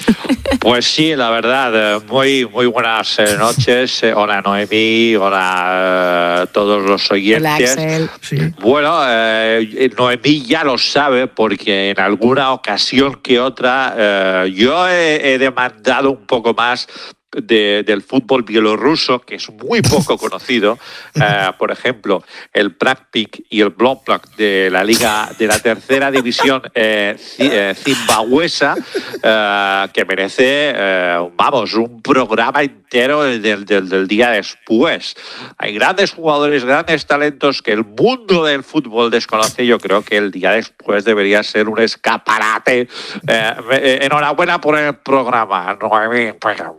Pues sí, la verdad, muy buenas noches. Hola Noemí, hola todos los oyentes. Hola Axel. Sí. Bueno, Noemí ya lo sabe porque en alguna ocasión que otra yo he demandado un poco más del fútbol bielorruso, que es muy poco conocido. Por ejemplo, el Praktik y el Blomplak de la liga de la tercera división zimbabuesa, que merece, un programa entero del día después. Hay grandes jugadores, grandes talentos que el mundo del fútbol desconoce. Yo creo que el día después debería ser un escaparate. Enhorabuena por el programa, Noemí.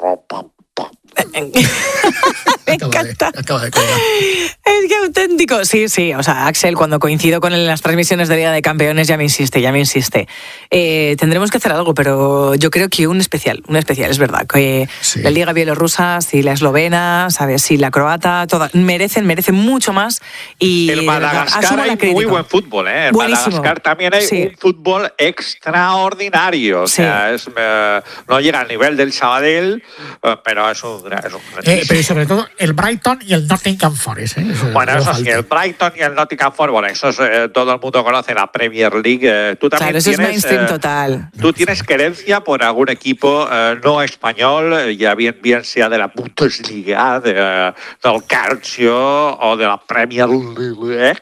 Me encanta. Acaba de colgar. Es que auténtico. Sí, o sea, Axel, cuando coincido con él en las transmisiones de Liga de Campeones, ya me insiste. Tendremos que hacer algo, pero yo creo que un especial, es verdad, que Sí. La Liga bielorrusa, si la eslovena, ¿sabes? Si la croata, todas merecen mucho más. Y en Madagascar hay muy buen fútbol, ¿eh? En Buenísimo. Madagascar también hay un fútbol extraordinario. O sea, no llega al nivel del Sabadell, pero es un Pero sobre todo el Brighton y el Nottingham Forest. Bueno, eso sí, el Brighton y el Nottingham Forest, bueno, eso es, todo el mundo conoce la Premier League. Tú también Claro, eso tienes, es mainstream total. Tú tienes querencia por algún equipo no español, ya bien sea de la Bundesliga, del Calcio o de la Premier League.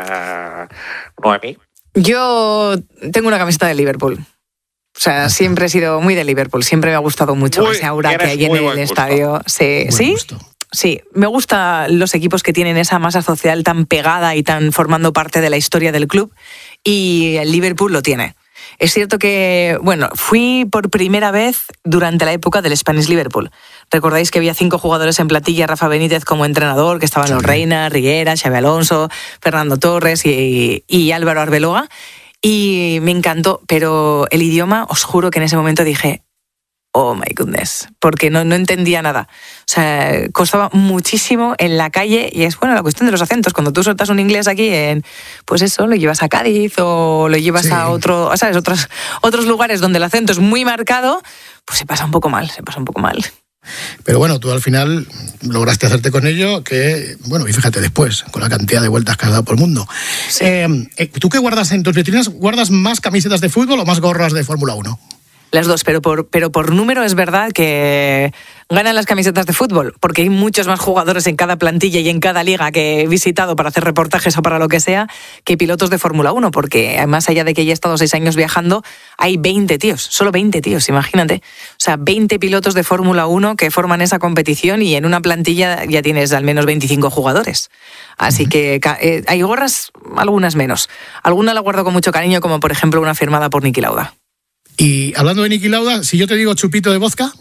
Noemí. Yo tengo una camiseta de Liverpool. O sea, siempre he sido muy de Liverpool, siempre me ha gustado mucho ese aura que hay en el estadio. Sí, ¿sí? Sí, me gustan los equipos que tienen esa masa social tan pegada y tan formando parte de la historia del club, y el Liverpool lo tiene. Es cierto que, bueno, fui por primera vez durante la época del Spanish Liverpool. Recordáis que había 5 jugadores en plantilla, Rafa Benítez como entrenador, que estaban los Reina, Riera, Xabi Alonso, Fernando Torres y Álvaro Arbeloa. Y me encantó, pero el idioma, os juro que en ese momento dije, oh my goodness, porque no entendía nada. O sea, costaba muchísimo en la calle, y es, bueno, la cuestión de los acentos. Cuando tú sueltas un inglés aquí, pues eso, lo llevas a Cádiz o lo llevas a ¿sabes? Otros lugares donde el acento es muy marcado, pues se pasa un poco mal. Pero bueno, tú al final lograste hacerte con ello, que, bueno, y fíjate después, con la cantidad de vueltas que has dado por el mundo. Sí. ¿Tú qué guardas en tus vitrinas? ¿Guardas más camisetas de fútbol o más gorras de Fórmula 1? Las dos, pero por número es verdad que ganan las camisetas de fútbol, porque hay muchos más jugadores en cada plantilla y en cada liga que he visitado para hacer reportajes o para lo que sea, que pilotos de Fórmula 1, porque más allá de que ya he estado 6 años viajando, hay 20 tíos, solo 20 tíos, imagínate. O sea, 20 pilotos de Fórmula 1 que forman esa competición, y en una plantilla ya tienes al menos 25 jugadores. Así que hay gorras, algunas menos. Alguna la guardo con mucho cariño, como por ejemplo una firmada por Niki Lauda. Y hablando de Niki Lauda, si yo te digo chupito de vodka...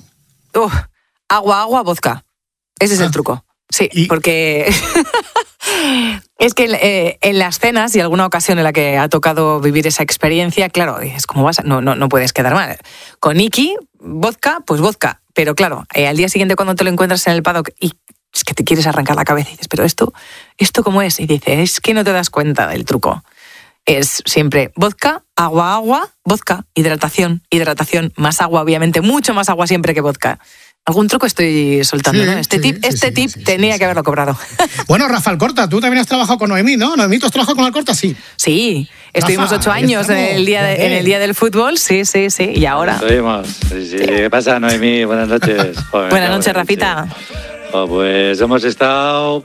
Agua, vodka. Ese es el truco. Sí, porque es que en las cenas y alguna ocasión en la que ha tocado vivir esa experiencia, claro, es como vas, no puedes quedar mal. Con Niki, vodka, pues vodka. Pero claro, al día siguiente cuando te lo encuentras en el paddock y es que te quieres arrancar la cabeza y dices, pero esto ¿cómo es? Y dices, es que no te das cuenta del truco. Es siempre vodka, agua, vodka, hidratación, más agua, obviamente, mucho más agua siempre que vodka. Algún truco estoy soltando, ¿no? Este tip tenía que haberlo cobrado. Bueno, Rafa Alcorta, tú también has trabajado con Noemí, ¿no? ¿Noemí, tú has trabajado con Alcorta? Sí. Sí, estuvimos 8 años en el día del fútbol, sí, y ahora... Estuvimos. Sí. ¿Qué pasa, Noemí? Buenas noches. Joder, buenas noches, Rafita. Pues hemos estado,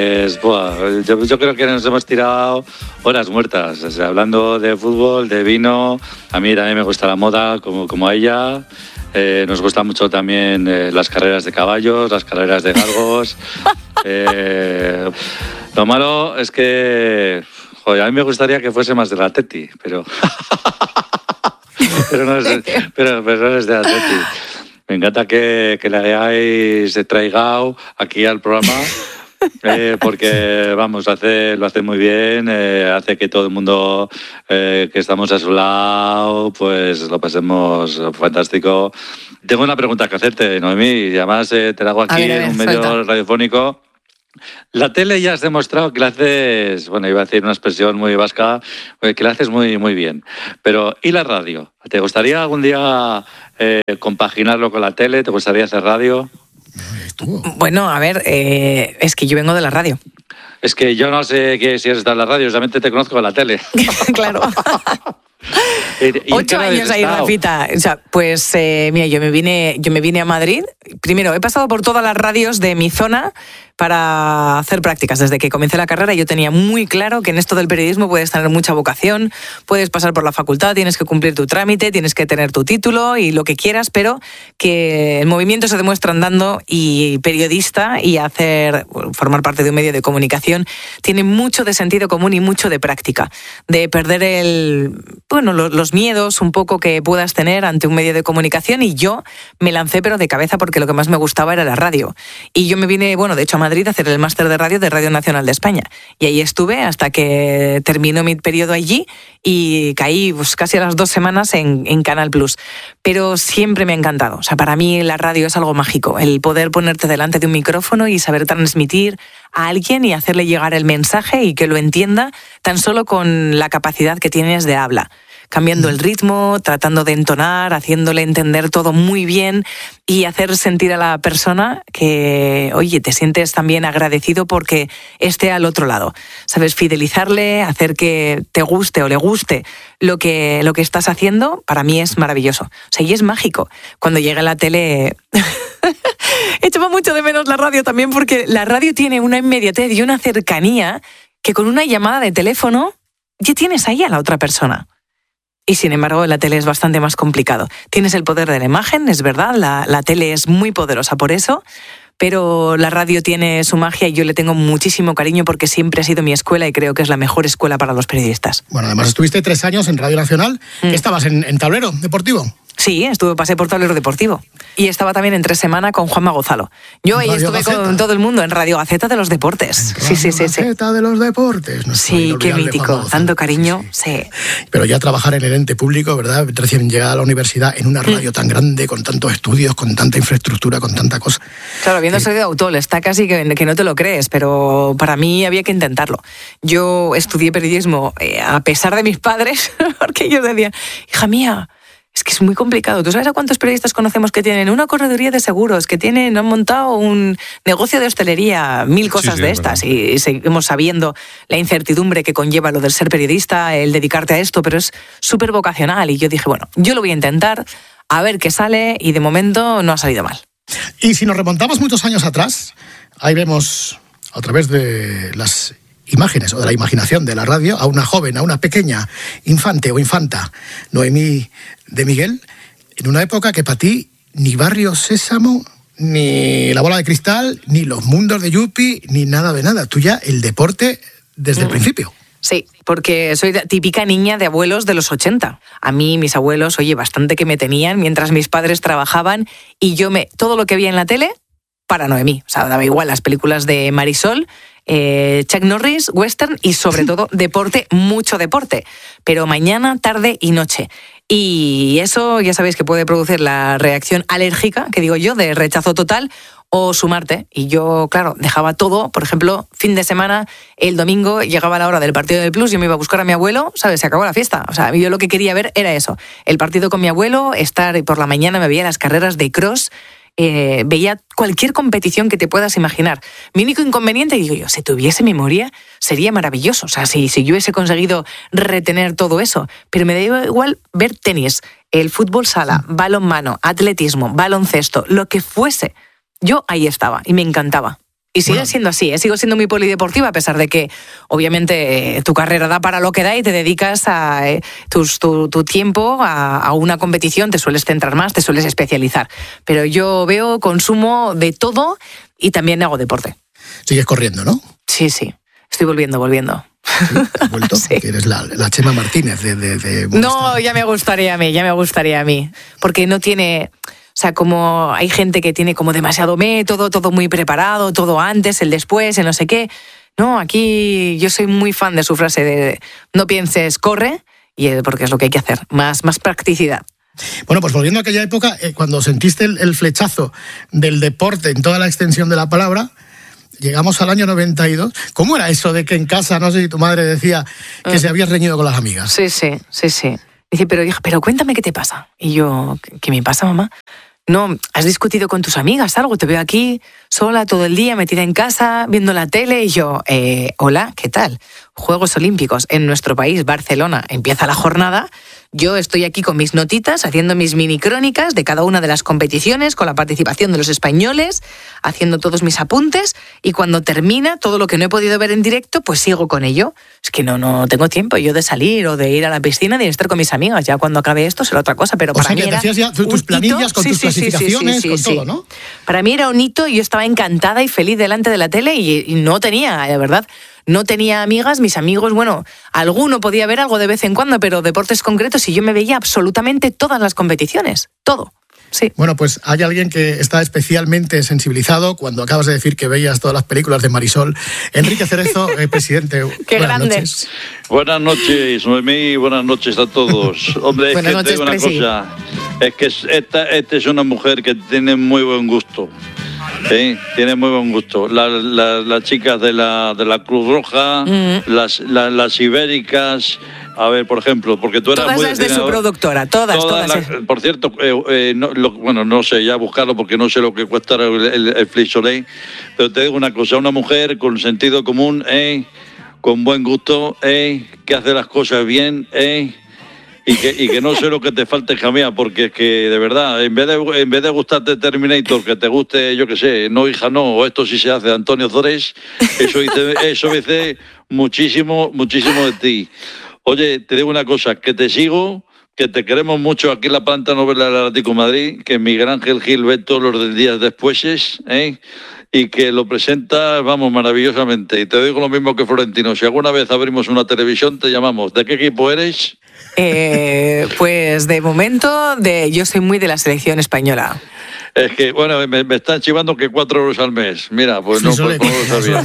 yo creo que nos hemos tirado horas muertas, o sea, hablando de fútbol, de vino. A mí también me gusta la moda, como a ella. Nos gustan mucho también las carreras de caballos, las carreras de galgos. Lo malo es que, a mí me gustaría que fuese más del Atleti, pero no es del Atleti. Me encanta que le hayáis traigado aquí al programa, porque, vamos, lo hace muy bien, hace que todo el mundo que estamos a su lado, pues lo pasemos fantástico. Tengo una pregunta que hacerte, Noemí, y además te la hago aquí en un medio radiofónico. La tele ya has demostrado que la haces, bueno, iba a decir una expresión muy vasca, que la haces muy, muy bien. Pero, ¿y la radio? ¿Te gustaría algún día compaginarlo con la tele? ¿Te gustaría hacer radio? Bueno, a ver, es que yo vengo de la radio. Es que yo no sé si eres de la radio, solamente te conozco de la tele. Claro. 8 años ahí, Rafita. O sea, pues mira, yo me vine a Madrid. Primero, he pasado por todas las radios de mi zona para hacer prácticas. Desde que comencé la carrera yo tenía muy claro que en esto del periodismo puedes tener mucha vocación, puedes pasar por la facultad, tienes que cumplir tu trámite, tienes que tener tu título y lo que quieras, pero que el movimiento se demuestra andando, y periodista y formar parte de un medio de comunicación tiene mucho de sentido común y mucho de práctica, de perder los miedos un poco que puedas tener ante un medio de comunicación, y yo me lancé pero de cabeza porque lo que más me gustaba era la radio. Y yo me vine, de hecho, a Madrid a hacer el máster de Radio Nacional de España. Y ahí estuve hasta que terminó mi periodo allí y caí casi a las 2 semanas en Canal Plus. Pero siempre me ha encantado. O sea, para mí la radio es algo mágico. El poder ponerte delante de un micrófono y saber transmitir a alguien y hacerle llegar el mensaje y que lo entienda tan solo con la capacidad que tienes de habla. Cambiando el ritmo, tratando de entonar, haciéndole entender todo muy bien y hacer sentir a la persona que, oye, te sientes también agradecido porque esté al otro lado. ¿Sabes? Fidelizarle, hacer que te guste o le guste lo que estás haciendo, para mí es maravilloso. O sea, y es mágico. Cuando llega la tele... Echaba mucho de menos la radio también, porque la radio tiene una inmediatez y una cercanía que con una llamada de teléfono ya tienes ahí a la otra persona. Y sin embargo, en la tele es bastante más complicado. Tienes el poder de la imagen, es verdad, la tele es muy poderosa por eso, pero la radio tiene su magia y yo le tengo muchísimo cariño porque siempre ha sido mi escuela y creo que es la mejor escuela para los periodistas. Bueno, además estuviste 3 años en Radio Nacional. ¿Estabas en tablero deportivo? Sí, pasé por Tablero Deportivo. Y estaba también en 3 Semanas con Juanma Gonzalo. Yo ahí estuve con todo el mundo en Radio Gaceta de los Deportes. Sí. Gaceta de los Deportes. Sí, qué mítico. Tanto cariño, sí. Pero ya trabajar en el ente público, ¿verdad? Recién llegada a la universidad, en una radio tan grande, con tantos estudios, con tanta infraestructura, con tanta cosa. Claro, habiendo salido de Autol, está casi que no te lo crees, pero para mí había que intentarlo. Yo estudié periodismo a pesar de mis padres, porque ellos decían, hija mía, es que es muy complicado. ¿Tú sabes a cuántos periodistas conocemos que tienen una correduría de seguros, que han montado un negocio de hostelería, 1000 cosas de estas? Y seguimos sabiendo la incertidumbre que conlleva lo del ser periodista, el dedicarte a esto, pero es súper vocacional. Y yo dije, bueno, yo lo voy a intentar, a ver qué sale, y de momento no ha salido mal. Y si nos remontamos muchos años atrás, ahí vemos, a través de las imágenes o de la imaginación de la radio, a una joven, a una pequeña infante o infanta, Noemí de Miguel, en una época que para ti ni Barrio Sésamo, ni La Bola de Cristal, ni Los Mundos de Yupi, ni nada de nada. Tú ya el deporte desde el principio. Sí, porque soy típica niña de abuelos de los 80. A mí, mis abuelos, bastante que me tenían mientras mis padres trabajaban, y todo lo que había en la tele, para Noemí. O sea, daba igual las películas de Marisol, Chuck Norris, western y sobre todo deporte, mucho deporte, pero mañana, tarde y noche. Y eso ya sabéis que puede producir la reacción alérgica, que digo yo, de rechazo total, o sumarte. Y yo, claro, dejaba todo. Por ejemplo, fin de semana, el domingo llegaba la hora del partido del Plus, yo me iba a buscar a mi abuelo, ¿sabes? Se acabó la fiesta. O sea, yo lo que quería ver era eso, el partido con mi abuelo, estar por la mañana, me veía las carreras de cross, veía cualquier competición que te puedas imaginar. Mi único inconveniente, digo yo, si tuviese memoria, sería maravilloso. O sea, si yo hubiese conseguido retener todo eso. Pero me da igual ver tenis, el fútbol sala, balonmano, atletismo, baloncesto, lo que fuese. Yo ahí estaba y me encantaba. Y sigue siendo así, sigo siendo muy polideportiva, a pesar de que obviamente tu carrera da para lo que da y te dedicas a tu tiempo a una competición, te sueles centrar más, te sueles especializar. Pero yo consumo de todo y también hago deporte. Sigues corriendo, ¿no? Sí, estoy volviendo. ¿Sí? ¿Has vuelto? Sí. Eres la Chema Martínez de No, ya me gustaría a mí, porque no tiene... O sea, como hay gente que tiene como demasiado método, todo muy preparado, todo antes, el después, el no sé qué. No, aquí yo soy muy fan de su frase de no pienses, corre, porque es lo que hay que hacer, más practicidad. Bueno, pues volviendo a aquella época, cuando sentiste el flechazo del deporte en toda la extensión de la palabra, llegamos al año 92. ¿Cómo era eso de que en casa, no sé si tu madre decía que se habías reñido con las amigas? Sí. Dice, pero cuéntame qué te pasa. Y yo, ¿qué me pasa, mamá? No, has discutido con tus amigas, algo, te veo aquí sola todo el día, metida en casa, viendo la tele, y yo, hola, ¿qué tal? Juegos Olímpicos en nuestro país, Barcelona, empieza la jornada, yo estoy aquí con mis notitas, haciendo mis mini crónicas de cada una de las competiciones, con la participación de los españoles, haciendo todos mis apuntes, y cuando termina todo lo que no he podido ver en directo, pues sigo con ello. Es que no tengo tiempo yo de salir o de ir a la piscina ni de estar con mis amigas. Ya cuando acabe esto será otra cosa, pero para mí era hacías ya tus planillas con tus clasificaciones, con todo, ¿no? Para mí era un hito y yo estaba encantada y feliz delante de la tele y no tenía, de verdad, no tenía amigas, mis amigos, bueno, alguno podía ver algo de vez en cuando, pero deportes concretos, y yo me veía absolutamente todas las competiciones, todo. Sí. Bueno, pues hay alguien que está especialmente sensibilizado cuando acabas de decir que veías todas las películas de Marisol. Enrique Cerezo, presidente. Qué buenas grande. Noches. Buenas noches, Noemí, buenas noches a todos. Hombre, es buenas que noches, te digo una Presi. cosa, es que esta es una mujer que tiene muy buen gusto. Sí, tiene muy buen gusto. Las chicas de la Cruz Roja, las ibéricas. A ver, por ejemplo, porque tú eras Todas muy las de su productora, todas. Por cierto, no sé, ya buscarlo porque no sé lo que cuesta el Flix Soleil, pero te digo una cosa, una mujer con sentido común, con buen gusto, que hace las cosas bien, y que no sé lo que te falte, Jamía, porque es que de verdad, en vez de gustarte Terminator, que te guste, yo qué sé, no, hija, no, o esto sí se hace, Antonio Zores, eso dice muchísimo de ti. Oye, te digo una cosa, que te sigo, que te queremos mucho aquí en la planta novela del Atlético de Madrid, que Miguel Ángel Gil ve todos los del días después, y que lo presenta, vamos, maravillosamente. Y te digo lo mismo que Florentino, si alguna vez abrimos una televisión te llamamos. ¿De qué equipo eres? Pues de momento, yo soy muy de la selección española. Es que, bueno, me están chivando que 4 euros al mes. Mira, pues no lo sabía.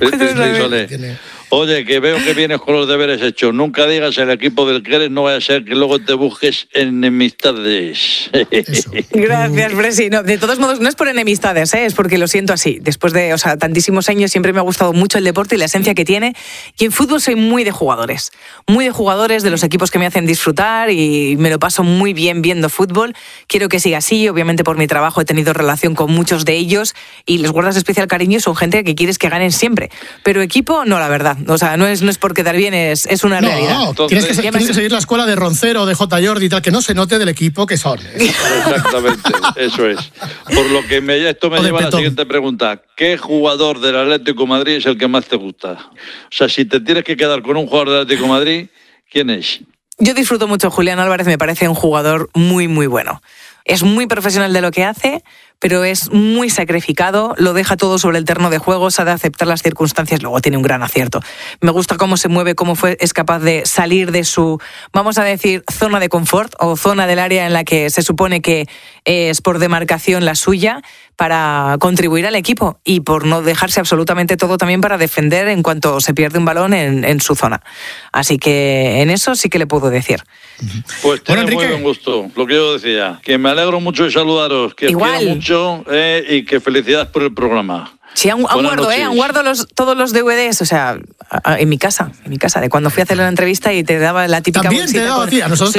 Oye, que veo que vienes con los deberes hechos. Nunca digas el equipo del que eres, no vaya a ser que luego te busques enemistades. Eso. Gracias, Presi. No, de todos modos, no es por enemistades, es porque lo siento así. Después de tantísimos años siempre me ha gustado mucho el deporte y la esencia que tiene. Y en fútbol soy muy de jugadores, de los equipos que me hacen disfrutar, y me lo paso muy bien viendo fútbol. Quiero que siga así. Obviamente por mi trabajo he tenido relación con muchos de ellos y les guardas especial cariño y son gente que quieres que ganen siempre. Pero equipo, no, la verdad. O sea, no es por quedar bien, es una realidad. Tienes que seguir la escuela de Roncero, de J. Jordi y tal, que no se note del equipo que son. Exactamente, eso es. Por lo que esto me lleva a la siguiente pregunta. ¿Qué jugador del Atlético de Madrid es el que más te gusta? O sea, si te tienes que quedar con un jugador del Atlético de Madrid, ¿quién es? Yo disfruto mucho. Julián Álvarez me parece un jugador muy, muy bueno. Es muy profesional de lo que hace, pero es muy sacrificado, lo deja todo sobre el terreno de juego, sabe aceptar las circunstancias, luego tiene un gran acierto. Me gusta cómo se mueve, es capaz de salir de su, vamos a decir, zona de confort o zona del área en la que se supone que es por demarcación la suya, para contribuir al equipo y por no dejarse absolutamente todo también para defender en cuanto se pierde un balón en su zona. Así que en eso sí que le puedo decir. Pues tiene muy buen gusto, lo que yo decía. Que me alegro mucho de saludaros, que os quiero mucho, y que felicidades por el programa. Sí, aún guardo todos los DVDs, o sea, en mi casa, de cuando fui a hacer la entrevista y te daba la típica bolsita. También te daba, tía, nosotros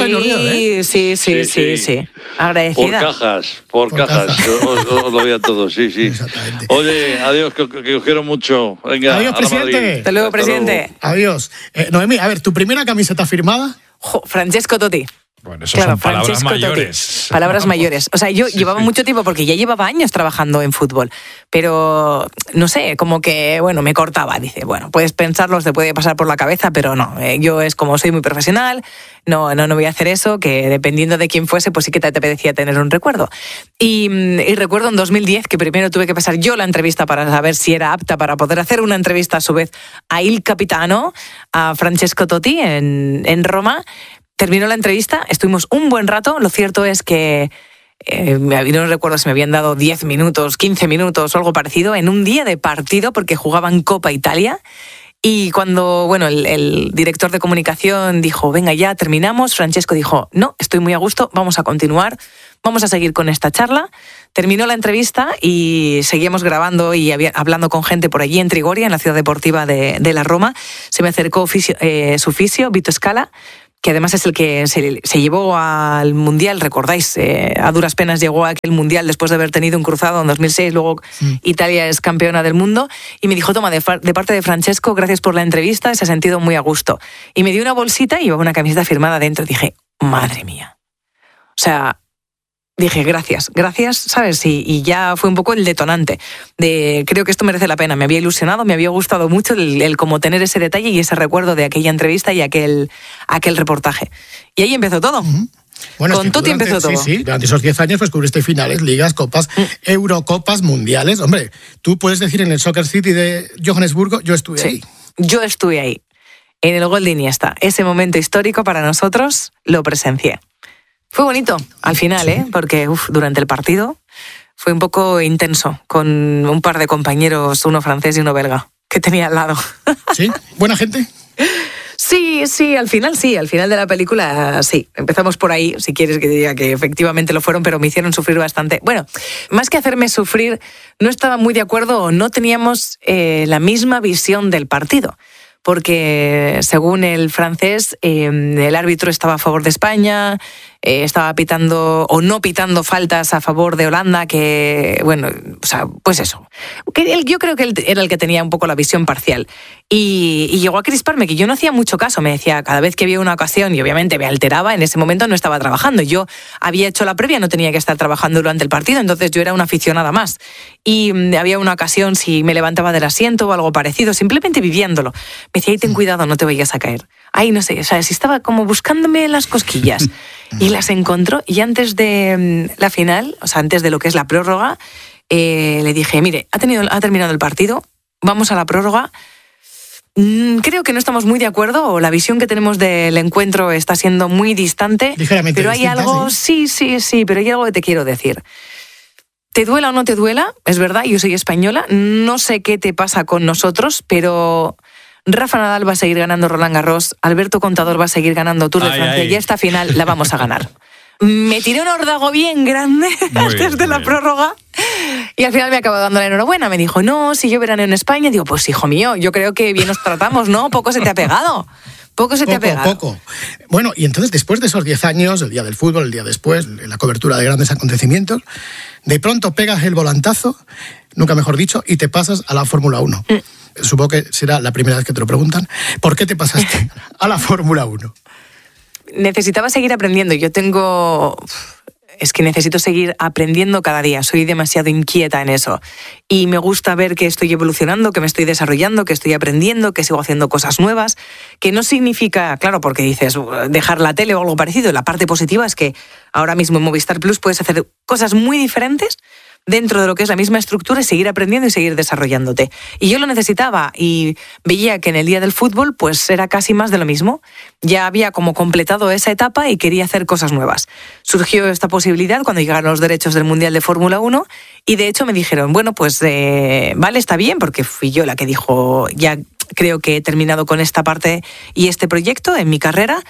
sí. Agradecida. Por cajas. Os lo voy a todos, sí. Exactamente. Oye, adiós, que os quiero mucho. Venga, adiós, presidente. Hasta luego, presidente. Adiós. Noemí, a ver, ¿tu primera camiseta firmada? Francesco Totti. Bueno, eso son palabras mayores. Palabras mayores. O sea, yo llevaba mucho tiempo, porque ya llevaba años trabajando en fútbol, pero no sé, como que, bueno, me cortaba. Dice, bueno, puedes pensarlo, te puede pasar por la cabeza, pero no. Yo es como soy muy profesional, no voy a hacer eso, que dependiendo de quién fuese, pues sí que te apetecía tener un recuerdo. Y recuerdo en 2010 que primero tuve que pasar yo la entrevista para saber si era apta para poder hacer una entrevista a su vez a Il Capitano, a Francesco Totti en Roma. Terminó la entrevista, estuvimos un buen rato. Lo cierto es que no recuerdo si me habían dado 10 minutos, 15 minutos o algo parecido en un día de partido, porque jugaban Copa Italia. Y cuando el director de comunicación dijo, venga, ya terminamos, Francesco dijo, no, estoy muy a gusto, vamos a continuar. vamos a seguir con esta charla. Terminó la entrevista y seguíamos grabando y hablando con gente por allí en Trigoria, en la ciudad deportiva de la Roma. Se me acercó su fisio, Vito Scala, que además es el que se llevó al Mundial, recordáis, a duras penas llegó a aquel Mundial después de haber tenido un cruzado en 2006, luego Italia es campeona del mundo, y me dijo, toma, de parte de Francesco, gracias por la entrevista, se ha sentido muy a gusto. Y me dio una bolsita y llevaba una camiseta firmada dentro. Dije, madre mía. O sea, dije, gracias, ¿sabes? Y ya fue un poco el detonante de creo que esto merece la pena. Me había ilusionado, me había gustado mucho el como tener ese detalle y ese recuerdo de aquella entrevista y aquel reportaje. Y ahí empezó todo. Bueno, con Totti empezó todo. Sí, durante esos 10 años pues cubriste finales, ligas, copas, Eurocopas, mundiales. Hombre, tú puedes decir en el Soccer City de Johannesburgo, yo estuve ahí. Yo estuve ahí, en el gol de Iniesta. Ese momento histórico para nosotros lo presencié. Fue bonito al final, porque durante el partido fue un poco intenso, con un par de compañeros, uno francés y uno belga, que tenía al lado. ¿Sí? ¿Buena gente? Sí, al final de la película sí. Empezamos por ahí, si quieres que diga que efectivamente lo fueron, pero me hicieron sufrir bastante. Bueno, más que hacerme sufrir, no estaba muy de acuerdo o no teníamos la misma visión del partido. Porque según el francés, el árbitro estaba a favor de España, estaba pitando o no pitando faltas a favor de Holanda, que, bueno, o sea, pues eso. Yo creo que él era el que tenía un poco la visión parcial. Y llegó a crisparme, que yo no hacía mucho caso. Me decía, cada vez que había una ocasión, y obviamente me alteraba, en ese momento no estaba trabajando. Yo había hecho la previa, no tenía que estar trabajando durante el partido, entonces yo era una aficionada más. Y había una ocasión, si me levantaba del asiento o algo parecido, simplemente viviéndolo. Me decía, ten cuidado, no te vayas a caer. Ay, no sé, o sea, si estaba como buscándome las cosquillas. Y las encontró, y antes de la final, o sea, antes de lo que es la prórroga, le dije, mire, ha terminado el partido, vamos a la prórroga. Creo que no estamos muy de acuerdo, o la visión que tenemos del encuentro está siendo muy distante. Ligeramente pero hay distinta, algo, sí, pero hay algo que te quiero decir. Te duela o no te duela, es verdad, yo soy española, no sé qué te pasa con nosotros, pero Rafa Nadal va a seguir ganando Roland Garros, Alberto Contador va a seguir ganando Tour de Francia y esta final la vamos a ganar. Me tiré un órdago bien grande antes de la prórroga y al final me acabó dando la enhorabuena. Me dijo, no, si yo veraneo en España. Digo, pues hijo mío, yo creo que bien nos tratamos, ¿no? Poco se te ha pegado. Poco. Bueno, y entonces después de esos 10 años, el día del fútbol, el día después, la cobertura de grandes acontecimientos, de pronto pegas el volantazo, nunca mejor dicho, y te pasas a la Fórmula 1. Supongo que será la primera vez que te lo preguntan. ¿Por qué te pasaste a la Fórmula 1? Necesitaba seguir aprendiendo. Es que necesito seguir aprendiendo cada día. Soy demasiado inquieta en eso. Y me gusta ver que estoy evolucionando, que me estoy desarrollando, que estoy aprendiendo, que sigo haciendo cosas nuevas. Que no significa, claro, porque dices dejar la tele o algo parecido. La parte positiva es que ahora mismo en Movistar Plus puedes hacer cosas muy diferentes dentro de lo que es la misma estructura y seguir aprendiendo y seguir desarrollándote. Y yo lo necesitaba y veía que en el día del fútbol pues era casi más de lo mismo. Ya había como completado esa etapa y quería hacer cosas nuevas. Surgió esta posibilidad cuando llegaron los derechos del Mundial de Fórmula 1 y de hecho me dijeron, bueno, pues vale, está bien, porque fui yo la que dijo, ya creo que he terminado con esta parte y este proyecto en mi carrera.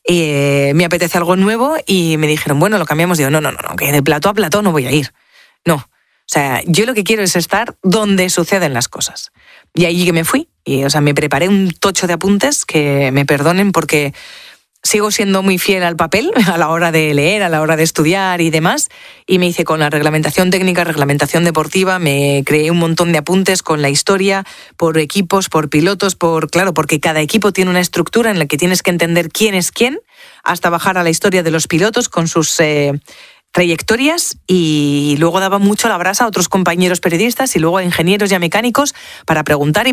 Me apetece algo nuevo y me dijeron, bueno, lo cambiamos. Digo, no, que de plató a plató no voy a ir. No, o sea, yo lo que quiero es estar donde suceden las cosas. Y allí que me fui, y o sea, me preparé un tocho de apuntes que me perdonen porque sigo siendo muy fiel al papel a la hora de leer, a la hora de estudiar y demás, y me hice con la reglamentación técnica, reglamentación deportiva, me creé un montón de apuntes con la historia, por equipos, por pilotos, porque cada equipo tiene una estructura en la que tienes que entender quién es quién, hasta bajar a la historia de los pilotos con sus trayectorias, y luego daba mucho la brasa a otros compañeros periodistas y luego a ingenieros y a mecánicos para preguntar y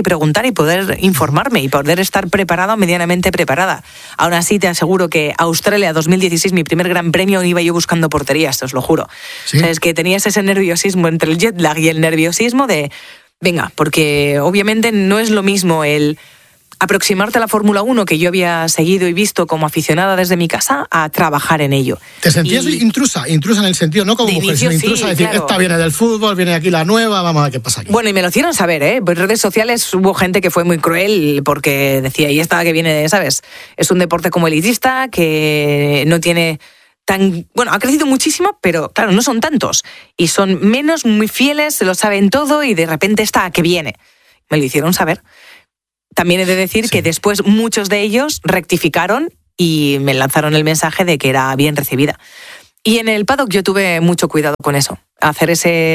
poder informarme y poder estar preparada, medianamente preparada. Aún así te aseguro que Australia 2016, mi primer gran premio, iba yo buscando porterías, te os lo juro. ¿Sí? O sea, es que tenías ese nerviosismo entre el jet lag y el nerviosismo de venga, porque obviamente no es lo mismo el aproximarte a la Fórmula 1, que yo había seguido y visto como aficionada desde mi casa, a trabajar en ello. ¿Te sentías intrusa en el sentido, no como mujer, sino intrusa, sí, decir, claro, esta viene del fútbol, viene aquí la nueva, vamos a ver qué pasa aquí? Bueno, y me lo hicieron saber, ¿eh? En redes sociales hubo gente que fue muy cruel porque decía, y esta que viene, ¿sabes? Es un deporte como elitista, que no tiene ha crecido muchísimo, pero claro, no son tantos. Y son menos, muy fieles, se lo saben todo y de repente está a que viene. Me lo hicieron saber. También he de decir que después muchos de ellos rectificaron y me lanzaron el mensaje de que era bien recibida. Y en el paddock yo tuve mucho cuidado con eso, hacer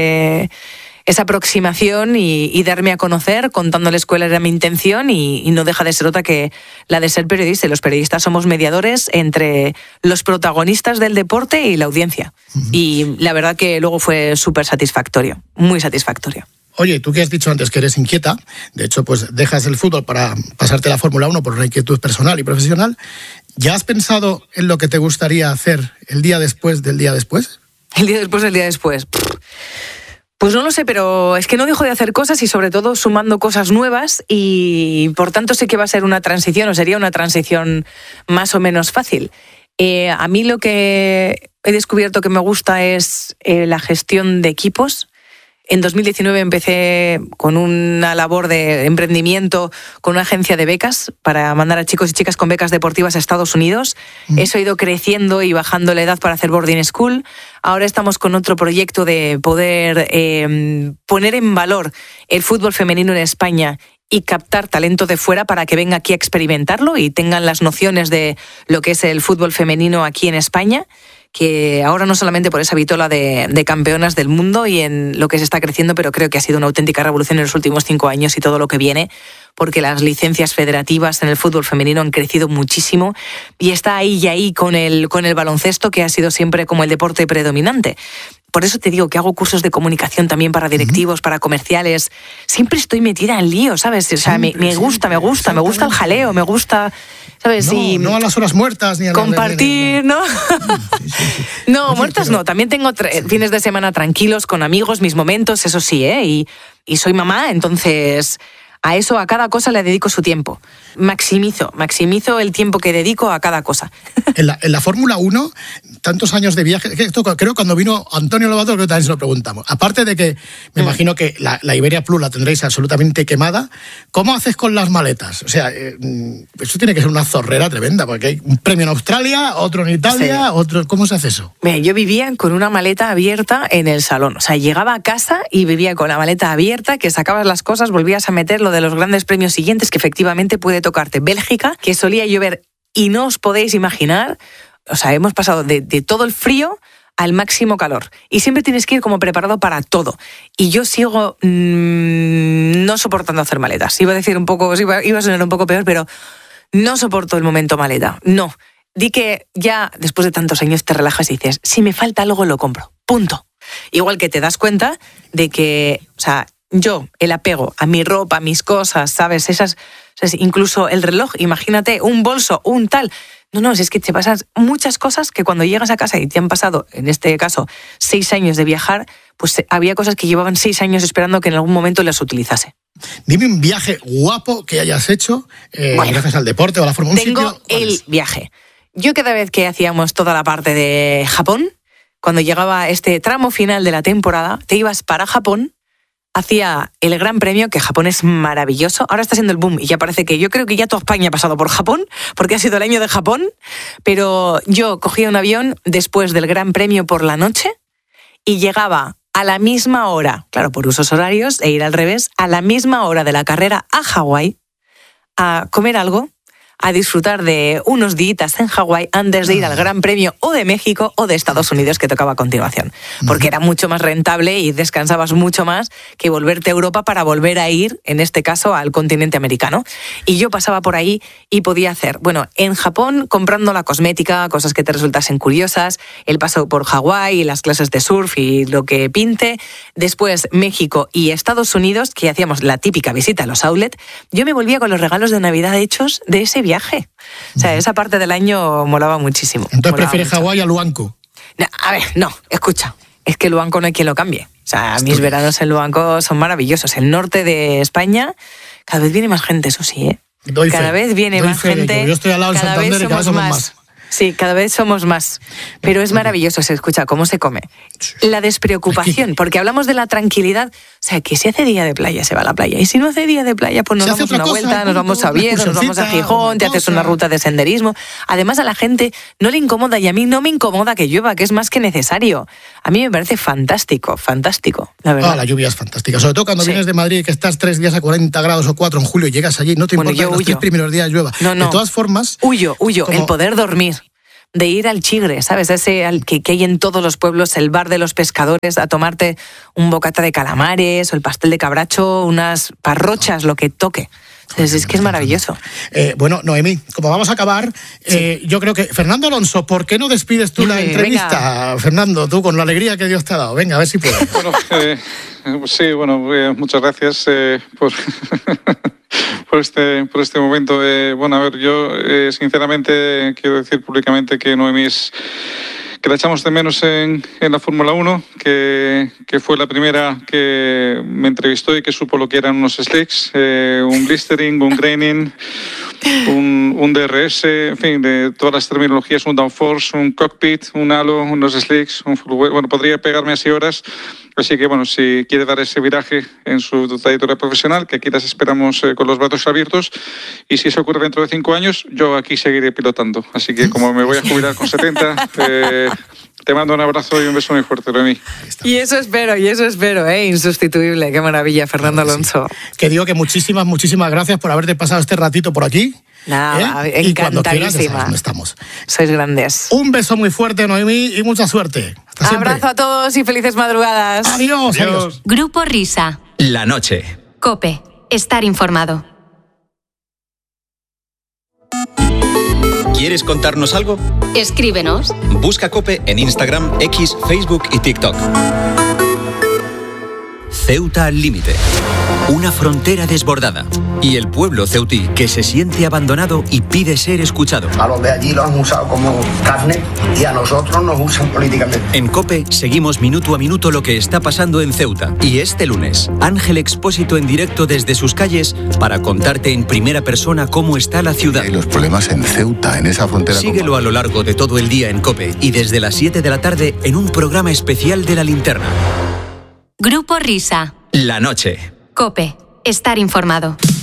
esa aproximación y darme a conocer contándoles cuál era mi intención y no deja de ser otra que la de ser periodista. Los periodistas somos mediadores entre los protagonistas del deporte y la audiencia. Y la verdad que luego fue súper satisfactorio, muy satisfactorio. Oye, tú que has dicho antes que eres inquieta, de hecho, pues dejas el fútbol para pasarte a la Fórmula 1 por una inquietud personal y profesional. ¿Ya has pensado en lo que te gustaría hacer el día después del día después? El día después del día después. Pues no lo sé, pero es que no dejo de hacer cosas y sobre todo sumando cosas nuevas y por tanto sé que va a ser una transición o sería una transición más o menos fácil. A mí lo que he descubierto que me gusta es la gestión de equipos. En 2019 empecé con una labor de emprendimiento con una agencia de becas para mandar a chicos y chicas con becas deportivas a Estados Unidos. Eso ha ido creciendo y bajando la edad para hacer boarding school. Ahora estamos con otro proyecto de poder poner en valor el fútbol femenino en España y captar talento de fuera para que venga aquí a experimentarlo y tengan las nociones de lo que es el fútbol femenino aquí en España, que ahora no solamente por esa vitola de campeonas del mundo y en lo que se está creciendo, pero creo que ha sido una auténtica revolución en los últimos 5 años y todo lo que viene, porque las licencias federativas en el fútbol femenino han crecido muchísimo y está ahí y ahí con el baloncesto, que ha sido siempre como el deporte predominante. Por eso te digo que hago cursos de comunicación también para directivos, para comerciales. Siempre estoy metida en lío, ¿sabes? O sea, me gusta el jaleo, me gusta, ¿sabes? No a las horas muertas ni a compartir, ¿no? No, oye, muertas no. También tengo fines de semana tranquilos con amigos, mis momentos, eso sí, ¿eh? Y soy mamá, entonces a eso, a cada cosa le dedico su tiempo. Maximizo el tiempo que dedico a cada cosa. En la Fórmula 1, tantos años de viaje, esto creo cuando vino Antonio Lobato, creo que también se lo preguntamos. Aparte de que me imagino que la Iberia Plus la tendréis absolutamente quemada, ¿cómo haces con las maletas? O sea, eso tiene que ser una zorrera tremenda, porque hay un premio en Australia, otro en Italia, otro... ¿Cómo se hace eso? Mira, yo vivía con una maleta abierta en el salón. O sea, llegaba a casa y vivía con la maleta abierta, que sacabas las cosas, volvías a meter lo de los grandes premios siguientes, que efectivamente puede tocarte Bélgica, que solía llover y no os podéis imaginar, o sea, hemos pasado de todo el frío al máximo calor y siempre tienes que ir como preparado para todo. Y yo sigo no soportando hacer maletas. Iba a decir un poco, iba a sonar un poco peor, pero no soporto el momento maleta, no. Di que ya después de tantos años te relajas y dices, si me falta algo lo compro, punto. Igual que te das cuenta de que, o sea, yo, el apego a mi ropa, a mis cosas, ¿sabes? Incluso el reloj, imagínate, un bolso, un tal. No, si es que te pasan muchas cosas que cuando llegas a casa y te han pasado, en este caso, 6 años de viajar, pues había cosas que llevaban 6 años esperando que en algún momento las utilizase. Dime un viaje guapo que hayas hecho, gracias al deporte o a la Fórmula 1. Tengo el viaje. Yo cada vez que hacíamos toda la parte de Japón, cuando llegaba este tramo final de la temporada, te ibas para Japón, hacía el Gran Premio, que Japón es maravilloso. Ahora está siendo el boom y ya parece que yo creo que ya toda España ha pasado por Japón, porque ha sido el año de Japón, pero yo cogía un avión después del Gran Premio por la noche y llegaba a la misma hora, claro, por usos horarios, e ir al revés, a la misma hora de la carrera a Hawái, a comer algo, a disfrutar de unos días en Hawái antes de ir al Gran Premio o de México o de Estados Unidos, que tocaba a continuación. Porque era mucho más rentable y descansabas mucho más que volverte a Europa para volver a ir, en este caso, al continente americano. Y yo pasaba por ahí y podía hacer, bueno, en Japón comprando la cosmética, cosas que te resultasen curiosas, el paso por Hawái, las clases de surf y lo que pinte. Después México y Estados Unidos, que hacíamos la típica visita a los outlet. Yo me volvía con los regalos de Navidad hechos de ese viaje. O sea, esa parte del año molaba muchísimo. Entonces prefieres Hawái a Luanco. No, a ver, no, escucha. Es que Luanco no hay quien lo cambie. O sea, mis veranos en Luanco son maravillosos. El norte de España, cada vez viene más gente, eso sí, ¿eh? Cada vez viene más gente. Yo estoy al lado de Santander y cada vez somos más. Sí, cada vez somos más. Pero es maravilloso, se escucha cómo se come. La despreocupación, porque hablamos de la tranquilidad. O sea, que si hace día de playa, se va a la playa. Y si no hace día de playa, pues nos damos una vuelta, nos vamos a Oviedo, nos vamos a Gijón, te haces una ruta de senderismo. Además, a la gente no le incomoda, y a mí no me incomoda que llueva, que es más que necesario. A mí me parece fantástico, la verdad. La lluvia es fantástica. Sobre todo cuando vienes de Madrid y que estás 3 días a 40 grados o 4 en julio y llegas allí, no te importa que los 3 primeros días llueva. No. De todas formas... Huyo. El poder dormir. De ir al Chigre, ¿sabes? Ese que hay en todos los pueblos, el bar de los pescadores, a tomarte un bocata de calamares o el pastel de cabracho, unas parrochas, lo que toque. Es que es maravilloso. Bueno, Noemí, como vamos a acabar, yo creo que... Fernando Alonso, ¿por qué no despides tú la entrevista? Venga. Fernando, tú con la alegría que Dios te ha dado. Venga, a ver si puedes. Bueno, muchas gracias por este momento. Bueno, a ver, yo sinceramente quiero decir públicamente que Noemí que la echamos de menos en la Fórmula 1, que fue la primera que me entrevistó y que supo lo que eran unos slicks, un blistering, un graining, un DRS, en fin, de todas las terminologías, un downforce, un cockpit, un halo, unos slicks, un full weight. Bueno, podría pegarme así horas. Así que, bueno, si quiere dar ese viraje en su trayectoria profesional, que aquí las esperamos con los brazos abiertos, y si eso ocurre dentro de 5 años, yo aquí seguiré pilotando. Así que, como me voy a jubilar con 70, te mando un abrazo y un beso muy fuerte, Noemí. Y eso espero, insustituible. Qué maravilla, Fernando Alonso. Sí. Que digo que muchísimas gracias por haberte pasado este ratito por aquí. Nada, encantadísima. Y cuando quieras, ya sabes dónde estamos. Sois grandes. Un beso muy fuerte, Noemí, y mucha suerte. Hasta siempre. Abrazo a todos y felices madrugadas. Adiós. Grupo Risa. La noche. COPE. Estar informado. ¿Quieres contarnos algo? Escríbenos. Busca COPE en Instagram, X, Facebook y TikTok. Ceuta al límite. Una frontera desbordada. Y el pueblo ceutí que se siente abandonado y pide ser escuchado. A los de allí lo han usado como carne y a nosotros nos usan políticamente. En COPE seguimos minuto a minuto lo que está pasando en Ceuta. Y este lunes, Ángel Expósito en directo desde sus calles para contarte en primera persona cómo está la ciudad. Hay los problemas en Ceuta, en esa frontera. Síguelo a lo largo de todo el día en COPE y desde las 7 de la tarde en un programa especial de La Linterna. Grupo Risa. La noche. COPE. Estar informado.